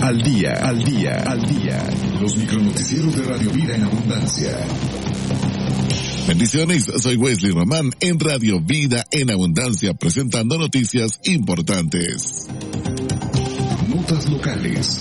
Al día. Los micronoticieros de Radio Vida en Abundancia. Bendiciones, soy Wesley Román en Radio Vida en Abundancia, presentando noticias importantes. Notas locales.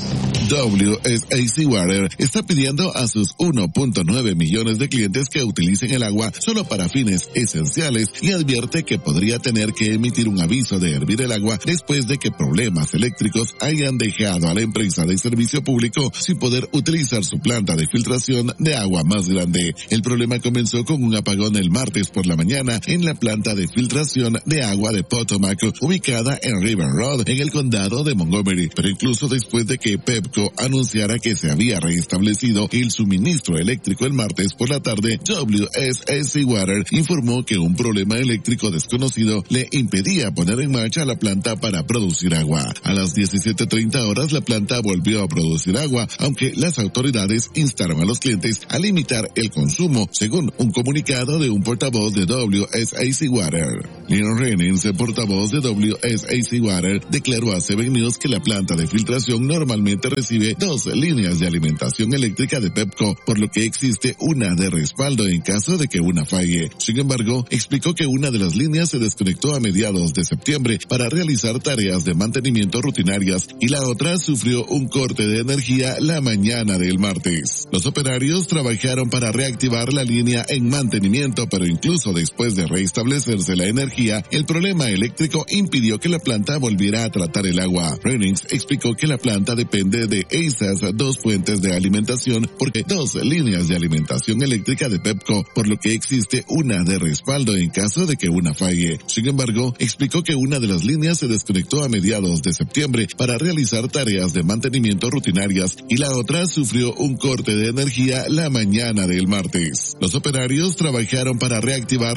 WSAC Water está pidiendo a sus 1.9 millones de clientes que utilicen el agua solo para fines esenciales y advierte que podría tener que emitir un aviso de hervir el agua después de que problemas eléctricos hayan dejado a la empresa de servicio público sin poder utilizar su planta de filtración de agua más grande. El problema comenzó con un apagón el martes por la mañana en la planta de filtración de agua de Potomac, ubicada en River Road, en el condado de Montgomery, pero incluso después de que Pepco anunciara que se había restablecido el suministro eléctrico el martes por la tarde, WSAC Water informó que un problema eléctrico desconocido le impedía poner en marcha la planta para producir agua. A las 17:30 horas la planta volvió a producir agua, aunque las autoridades instaron a los clientes a limitar el consumo, según un comunicado de un portavoz de WSAC Water. Leon Rennings, el portavoz de WSAC Water, declaró a 7 News que la planta de filtración normalmente recibe 2 líneas de alimentación eléctrica de Pepco, por lo que existe una de respaldo en caso de que una falle. Sin embargo, explicó que una de las líneas se desconectó a mediados de septiembre para realizar tareas de mantenimiento rutinarias y la otra sufrió un corte de energía la mañana del martes. Los operarios trabajaron para reactivar la línea en mantenimiento, pero incluso después de restablecerse la energía, el problema eléctrico impidió que la planta volviera a tratar el agua. Rennings explicó que la planta depende de esas 2 fuentes de alimentación porque 2 líneas de alimentación eléctrica de Pepco, por lo que existe una de respaldo en caso de que una falle. Sin embargo, explicó que una de las líneas se desconectó a mediados de septiembre para realizar tareas de mantenimiento rutinarias y la otra sufrió un corte de energía la mañana del martes. Los operarios trabajaron para reactivar